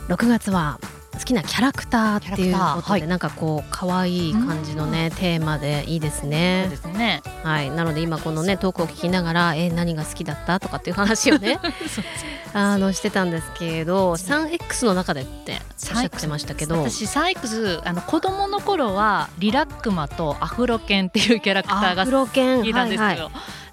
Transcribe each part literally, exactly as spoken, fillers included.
ろくがつは好きなキャラクターっていうことで、 はい、 なんかこう可愛い感じのねテーマでいいですね。 そうですね、 はい、なので今このねトークを聞きながら、えー、何が好きだったとかっていう話をねあのしてたんですけれど、 スリーエックス の中でっておっしゃってましたけど、 私 スリーエックス あの子供の頃はリラックマとアフロ犬っていうキャラクターが好きなんですよ、はいはい、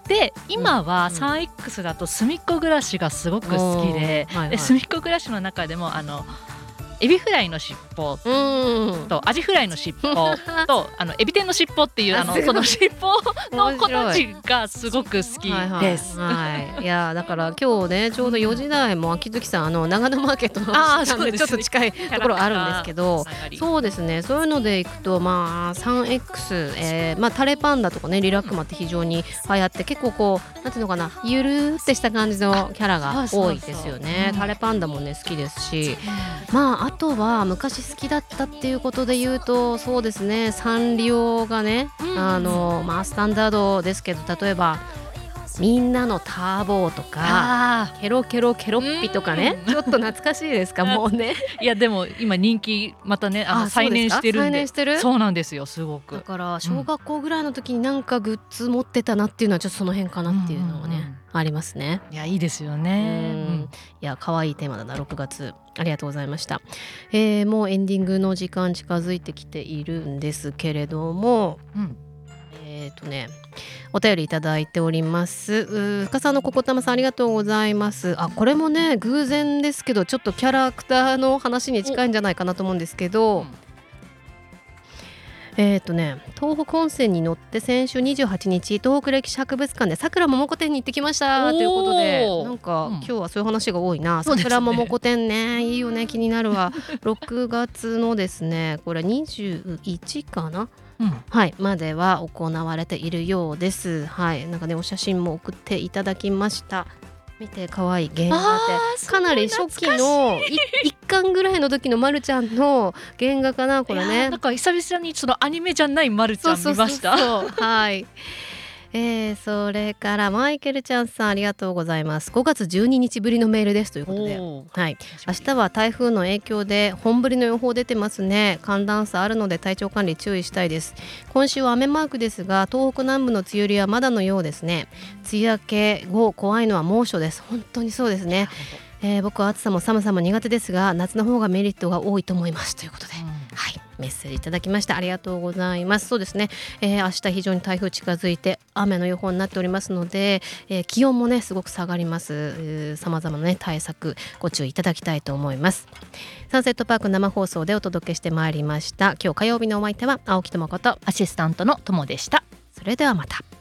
で今は スリーエックス だとすみっこ暮らしがすごく好きで、はいはい、ですみっこ暮らしの中でもあのエビフライの尻尾とアジフライの尻尾とあのエビ天の尻尾っていうあのその尻尾の子たちがすごく好きです。 はいはいはい、いやだから今日ねちょうどよじ台も秋月さんあの長野マーケットのあちょっと近いところあるんですけど、そうですね、そういうのでいくとまあ スリーエックス、えー、まあタレパンダとかねリラックマって非常に流行って結構こうなんていうのかなゆるーってした感じのキャラが多いですよね。タレパンダもね好きですし、まああとは昔好きだったっていうことで言うとそうですねサンリオがね、うん、あのまあスタンダードですけど例えばみんなのターボーとかケロケロケロッピとかね、ちょっと懐かしいですかもうねいやでも今人気またねあの再燃してるんで、 再燃してるそうなんですよすごく。 だから小学校ぐらいの時になんかグッズ持ってたなっていうのはちょっとその辺かなっていうのがね、うんうんうん、ありますね。 いやいいですよね、うん、 いや可愛いテーマだなろくがつありがとうございました、えー、もうエンディングの時間近づいてきているんですけれども、うんえーとね、お便りいただいております。深さんのここたまさんありがとうございます。あこれもね偶然ですけどちょっとキャラクターの話に近いんじゃないかなと思うんですけど、うんえーとね、東北本線に乗って先週にじゅうはちにち東北歴史博物館で桜桃子展に行ってきましたということでなんか、うん、今日はそういう話が多いな。桜桃子展 ね, ねいいよね気になるわろくがつのですねこれにじゅういちかなうん、はいまでは行われているようです。はいなんかねお写真も送っていただきました。見て可愛い原画ってかなり初期のいっかんぐらいの時のまるちゃんの原画かなこれね。 なんか久々にそのアニメじゃないまるちゃん見ました。 そうそうそうはいえー、それからマイケルちゃんさんありがとうございます。ごがつじゅうににちぶりのメールですということで、はい、明日は台風の影響で本降りの予報出てますね。寒暖差あるので体調管理注意したいです。今週は雨マークですが東北南部の梅雨入りはまだのようですね。梅雨明け後怖いのは猛暑です。本当にそうですね。えー、僕は暑さも寒さも苦手ですが夏の方がメリットが多いと思いますということで、うん、はいメッセージいただきましたありがとうございます。そうですね、えー、明日非常に台風近づいて雨の予報になっておりますので、えー、気温もねすごく下がります。さまざまなね対策ご注意いただきたいと思います。サンセットパーク生放送でお届けしてまいりました。今日火曜日のお相手は青木智子とアシスタントのともでした。 それではまた。